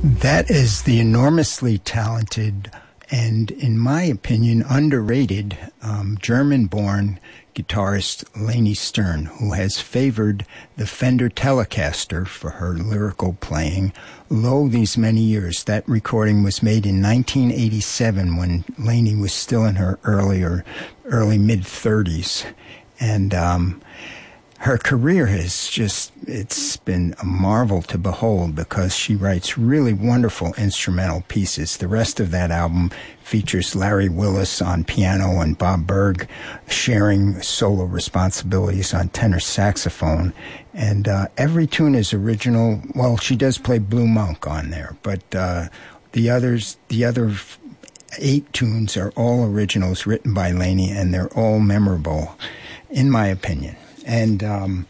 That is the enormously talented and, in my opinion, underrated German-born guitarist Leni Stern, who has favored the Fender Telecaster for her lyrical playing lo these many years. That recording was made in 1987 when Leni was still in her early mid-30s. And her career it's been a marvel to behold because she writes really wonderful instrumental pieces. The rest of that album features Larry Willis on piano and Bob Berg sharing solo responsibilities on tenor saxophone. And every tune is original. Well, she does play Blue Monk on there, but the other 8 tunes are all originals written by Leni, and they're all memorable, in my opinion. And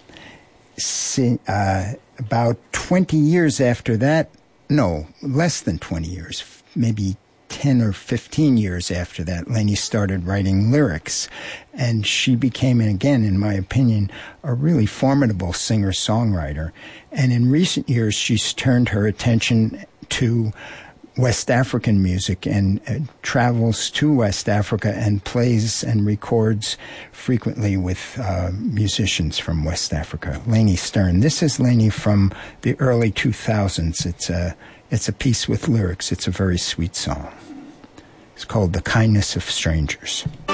about 20 years after that, no, less than 20 years, maybe 10 or 15 years after that, Leni started writing lyrics. And she became, again, in my opinion, a really formidable singer-songwriter. And in recent years, she's turned her attention to West African music and travels to West Africa and plays and records frequently with musicians from West Africa. Leni Stern. This is Leni from the early 2000s. It's a piece with lyrics. It's a very sweet song. It's called The Kindness of Strangers.